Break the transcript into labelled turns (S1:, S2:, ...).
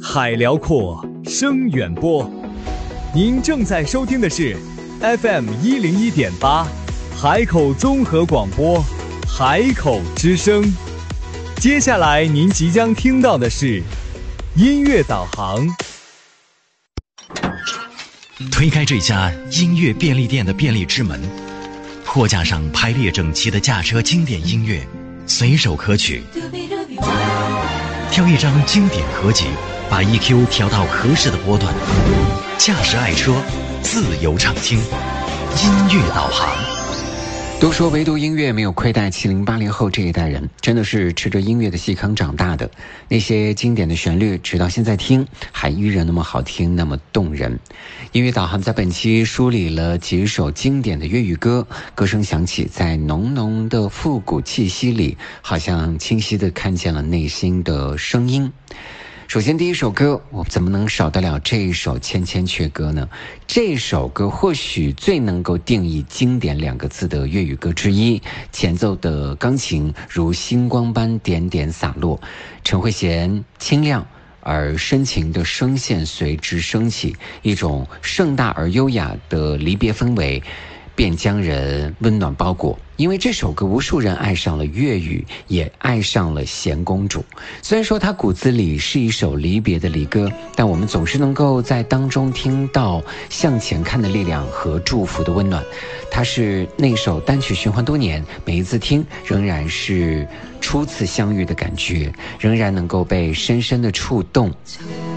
S1: 海辽阔，声远播。您正在收听的是 FM101.8 海口综合广播，海口之声。接下来您即将听到的是音乐导航。
S2: 推开这家音乐便利店的便利之门，货架上排列整齐的驾车经典音乐，随手可取。挑一张经典合集，把 EQ 调到合适的波段，驾驶爱车，自由畅听，音乐导航。
S3: 都说唯独音乐没有亏待70、80后这一代人，真的是吃着音乐的细糠长大的。那些经典的旋律，直到现在听，还依然那么好听，那么动人。音乐导航在本期梳理了几首经典的粤语歌，歌声响起，在浓浓的复古气息里，好像清晰地看见了内心的声音。首先第一首歌，我怎么能少得了这一首《千千阙歌》呢？这首歌或许最能够定义经典2个字的粤语歌之一，前奏的钢琴如星光般点点洒落，陈慧娴清亮而深情的声线随之升起，一种盛大而优雅的离别氛围便将人温暖包裹。因为这首歌无数人爱上了粤语，也爱上了贤公主。虽然说它骨子里是一首离别的离歌，但我们总是能够在当中听到向前看的力量和祝福的温暖。它是那首单曲循环多年，每一次听仍然是初次相遇的感觉，仍然能够被深深的触动。